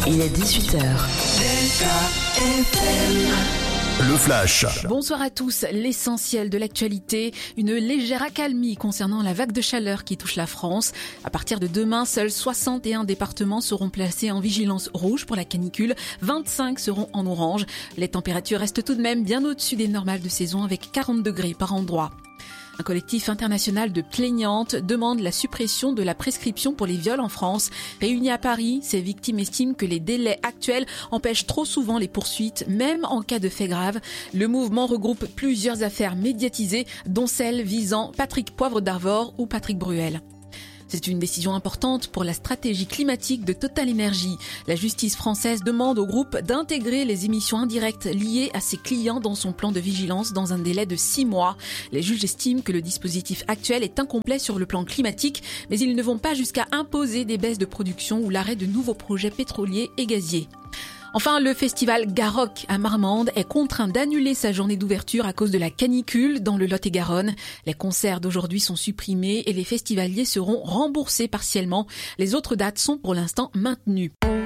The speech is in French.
Il est 18h. Le Flash. Bonsoir à tous. L'essentiel de l'actualité, une légère accalmie concernant la vague de chaleur qui touche la France. À partir de demain, seuls 61 départements seront placés en vigilance rouge pour la canicule. 25 seront en orange. Les températures restent tout de même bien au-dessus des normales de saison avec 40 degrés par endroit. Un collectif international de plaignantes demande la suppression de la prescription pour les viols en France. Réunis à Paris, ces victimes estiment que les délais actuels empêchent trop souvent les poursuites, même en cas de faits graves. Le mouvement regroupe plusieurs affaires médiatisées, dont celle visant Patrick Poivre d'Arvor ou Patrick Bruel. C'est une décision importante pour la stratégie climatique de Total Energy. La justice française demande au groupe d'intégrer les émissions indirectes liées à ses clients dans son plan de vigilance dans un délai de 6 mois. Les juges estiment que le dispositif actuel est incomplet sur le plan climatique, mais ils ne vont pas jusqu'à imposer des baisses de production ou l'arrêt de nouveaux projets pétroliers et gaziers. Enfin, le festival Garrock à Marmande est contraint d'annuler sa journée d'ouverture à cause de la canicule dans le Lot-et-Garonne. Les concerts d'aujourd'hui sont supprimés et les festivaliers seront remboursés partiellement. Les autres dates sont pour l'instant maintenues.